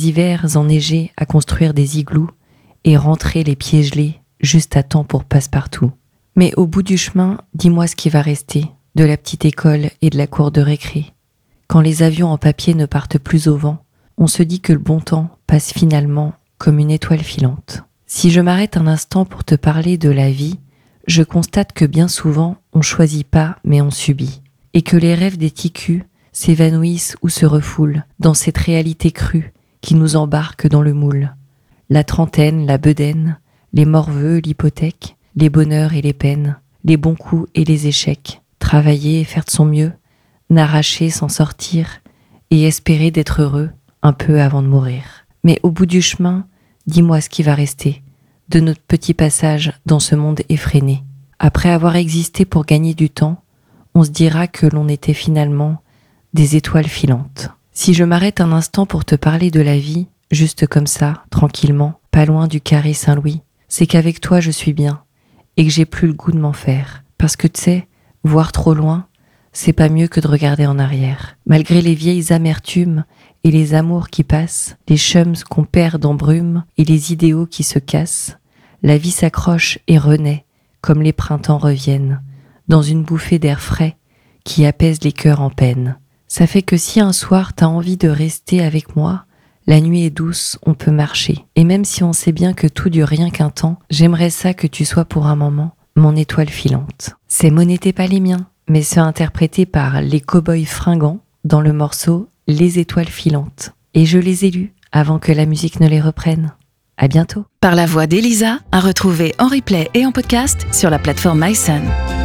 hivers enneigés à construire des igloos et rentrer les pieds gelés juste à temps pour passe-partout. Mais au bout du chemin, dis-moi ce qui va rester de la petite école et de la cour de récré. Quand les avions en papier ne partent plus au vent, on se dit que le bon temps passe finalement comme une étoile filante. Si je m'arrête un instant pour te parler de la vie, je constate que bien souvent, on choisit pas mais on subit. Et que les rêves des ticus s'évanouissent ou se refoulent dans cette réalité crue qui nous embarque dans le moule. La trentaine, la bedaine, les morveux, l'hypothèque, les bonheurs et les peines, les bons coups et les échecs, travailler et faire de son mieux, n'arracher, s'en sortir et espérer d'être heureux un peu avant de mourir. Mais au bout du chemin, dis-moi ce qui va rester de notre petit passage dans ce monde effréné. Après avoir existé pour gagner du temps, on se dira que l'on était finalement des étoiles filantes. Si je m'arrête un instant pour te parler de la vie, juste comme ça, tranquillement, pas loin du carré Saint-Louis, c'est qu'avec toi je suis bien et que j'ai plus le goût de m'en faire. Parce que tu sais, voir trop loin, c'est pas mieux que de regarder en arrière. Malgré les vieilles amertumes et les amours qui passent, les chums qu'on perd en brume et les idéaux qui se cassent, la vie s'accroche et renaît comme les printemps reviennent, dans une bouffée d'air frais qui apaise les cœurs en peine. Ça fait que si un soir t'as envie de rester avec moi, la nuit est douce, on peut marcher. Et même si on sait bien que tout dure rien qu'un temps, j'aimerais ça que tu sois pour un moment mon étoile filante. Ces mots n'étaient pas les miens, mais ceux interprétés par les cow-boys fringants dans le morceau Les étoiles filantes. Et je les ai lus avant que la musique ne les reprenne. À bientôt. Par la voix d'Elisa, à retrouver en replay et en podcast sur la plateforme MySun.